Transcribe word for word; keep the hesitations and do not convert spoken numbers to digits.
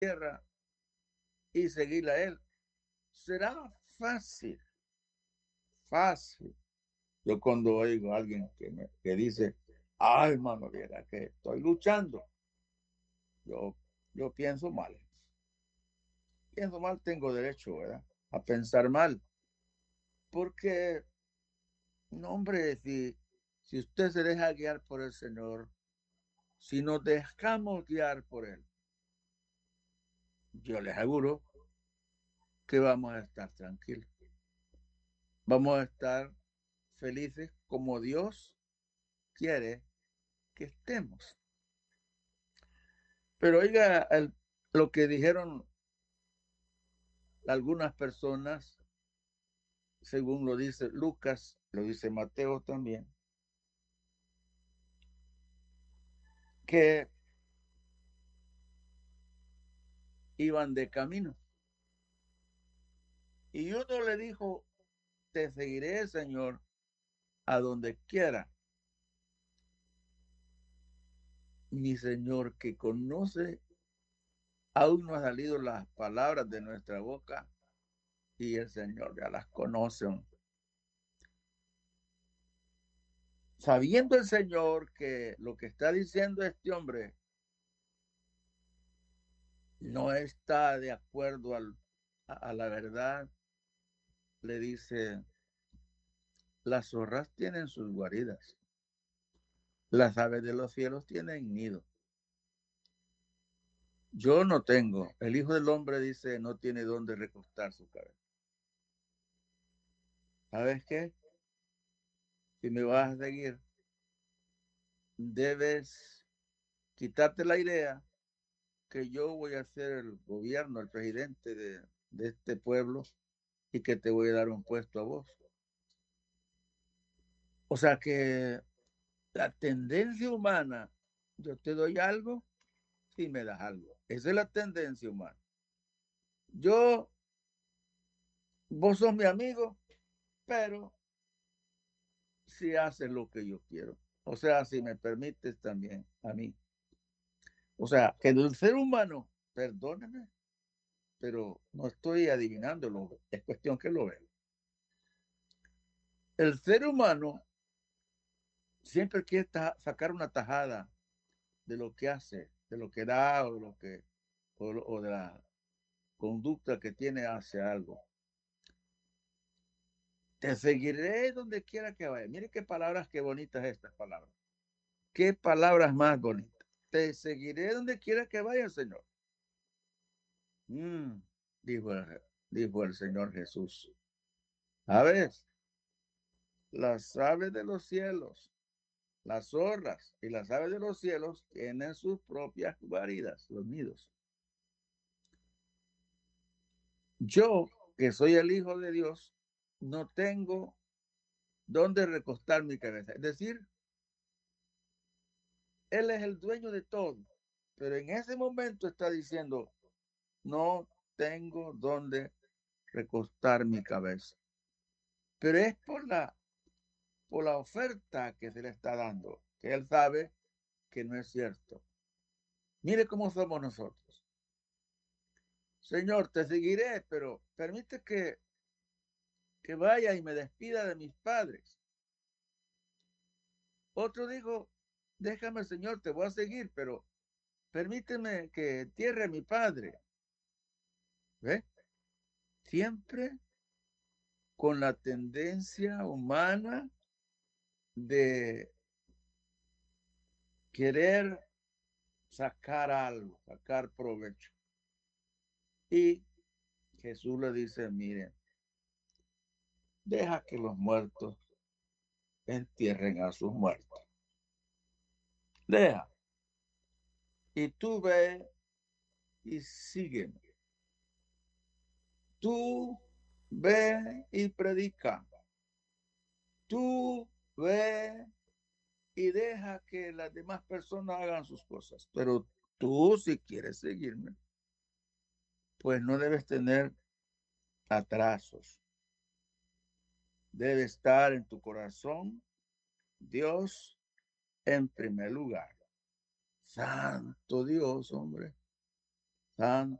tierra y seguirle a Él. Será fácil, fácil. Yo cuando oigo a alguien que, me, que dice, ay, hermano, viera que estoy luchando, yo, yo pienso mal. Pienso mal, tengo derecho, ¿verdad?, a pensar mal. Porque, no, hombre, si, si usted se deja guiar por el Señor, si nos dejamos guiar por Él, yo les aseguro que vamos a estar tranquilos. Vamos a estar felices como Dios quiere que estemos. Pero oiga, el, lo que dijeron algunas personas, según lo dice Lucas, lo dice Mateo también, que iban de camino. Y uno le dijo, te seguiré, Señor, a donde quiera. Mi Señor, que conoce, aún no han salido las palabras de nuestra boca y el Señor ya las conoce. Sabiendo el Señor que lo que está diciendo este hombre no está de acuerdo al, a, a la verdad, le dice, las zorras tienen sus guaridas, las aves de los cielos tienen nido. Yo no tengo. El Hijo del Hombre dice, no tiene dónde recostar su cabeza. ¿Sabes qué? Si me vas a seguir, debes quitarte la idea que yo voy a ser el gobierno, el presidente de, de este pueblo y que te voy a dar un puesto a vos. O sea que la tendencia humana, yo te doy algo si me das algo. Esa es la tendencia humana. Yo, vos sos mi amigo, pero si haces lo que yo quiero. O sea, si me permites también a mí. O sea, que el ser humano, perdóneme, pero no estoy adivinándolo, es cuestión que lo veo. El ser humano siempre quiere sacar una tajada de lo que hace, de lo que da o, lo que, o, o de la conducta que tiene hacia algo. Te seguiré donde quiera que vaya. Mire qué palabras, qué bonitas estas palabras. Qué palabras más bonitas. Te seguiré donde quiera que vaya, Señor. Mm, dijo, el, dijo el Señor Jesús. ¿Sabes? Las aves de los cielos, las zorras y las aves de los cielos tienen sus propias guaridas, los nidos. Yo, que soy el Hijo de Dios, no tengo dónde recostar mi cabeza. Es decir, Él es el dueño de todo, pero en ese momento está diciendo, no tengo dónde recostar mi cabeza. Pero es por la, por la oferta que se le está dando, que Él sabe que no es cierto. Mire cómo somos nosotros. Señor, te seguiré, pero permite que, que vaya y me despida de mis padres. Otro dijo, déjame, Señor, te voy a seguir, pero permíteme que entierre a mi padre. ¿Ve? Siempre con la tendencia humana de querer sacar algo, sacar provecho. Y Jesús le dice, miren, deja que los muertos entierren a sus muertos. Deja. Y tú ve y sígueme. Tú ve y predica. Tú ve y deja que las demás personas hagan sus cosas. Pero tú, si quieres seguirme, pues no debes tener atrasos. Debe estar en tu corazón Dios en primer lugar. Santo Dios, hombre. Santo.